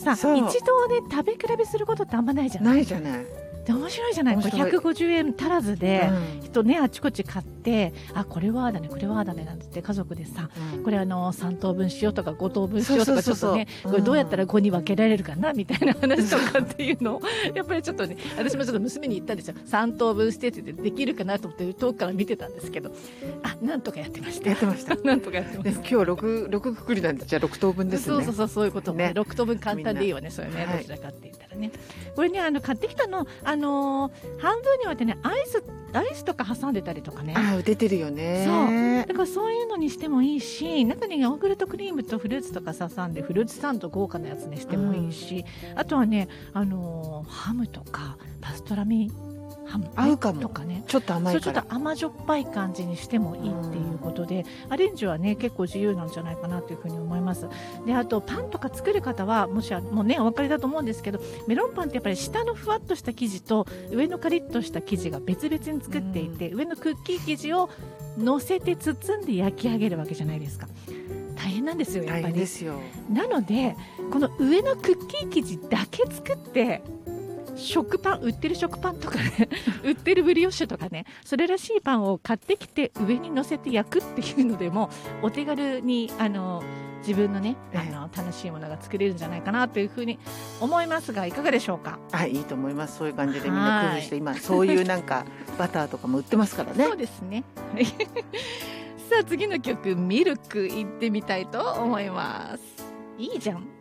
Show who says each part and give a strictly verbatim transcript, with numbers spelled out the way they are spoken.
Speaker 1: さ一
Speaker 2: そう
Speaker 1: 度ね食べ比べすることってあんまないじゃない
Speaker 2: ないじゃない。
Speaker 1: で面白いじゃないこれ
Speaker 2: 面白い
Speaker 1: ひゃくごじゅうえん足らずで、
Speaker 2: うん
Speaker 1: きっとねあちこち買ってあこれはだねこれはだねなんて言って家族でさ
Speaker 2: うん
Speaker 1: これあのさん等分しようとかご等分しようとかち
Speaker 2: そうそうそうそう
Speaker 1: ょっとね
Speaker 2: うん
Speaker 1: これどうやったらごに分けられるかなみたいな話とかっていうのをやっぱりちょっとね私もちょっと娘に言ったんですよさん等分してって言ってできるかなと思って遠くから見てたんですけどあなんとかやってました
Speaker 2: やってました
Speaker 1: なんとかやってま
Speaker 2: で
Speaker 1: した
Speaker 2: 今日六六くくりなんでじゃあ六等分ですね。
Speaker 1: そうそうそうそういうこともね
Speaker 2: ね
Speaker 1: ろく等分簡単でいいわねそれね
Speaker 2: はい
Speaker 1: どちらかって言ったらねこれねあの買ってきたのあのー半分に割ってねアイスアイスとか挟んでたりとかね
Speaker 2: ああ出てるよね。
Speaker 1: だからそういうのにしてもいいし中にヨーグルトクリームとフルーツとか挟んでフルーツサンド豪華なやつにしてもいいし、あとはね、あのーハムとかパストラミハム
Speaker 2: 合うかも
Speaker 1: とかね
Speaker 2: ちょっと甘
Speaker 1: そ
Speaker 2: いうから。
Speaker 1: ちょっと甘じょっぱい感じにしてもいいっていうことで、アレンジはね結構自由なんじゃないかなというふうに思います。であとパンとか作る方はもしはもうねお分かりだと思うんですけどメロンパンってやっぱり下のふわっとした生地と上のカリッとした生地が別々に作っていて、上のクッキー生地を乗せて包んで焼き上げるわけじゃないですか。大変なんですよやっ
Speaker 2: 大
Speaker 1: ぱり。
Speaker 2: 変ですよ。
Speaker 1: なのでこの上のクッキー生地だけ作って食パン売ってる食パンとかね売ってるブリオッシュとかねそれらしいパンを買ってきて上に乗せて焼くっていうのでもお手軽にあの自分のねあの楽しいものが作れるんじゃないかなというふうに思いますがいかがでしょうか。
Speaker 2: はいいいと思います。そういう感じでみんな工夫して今そういうなんかバターとかも売ってますからね。
Speaker 1: そうですねさあ次の曲ミルクいってみたいと思います。いいじゃん。